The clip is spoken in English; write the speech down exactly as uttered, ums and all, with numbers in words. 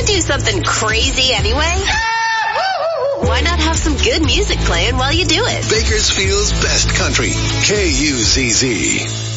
gonna do something crazy anyway? Why not have some good music playing while you do it? Bakersfield's best country, K U Z Z.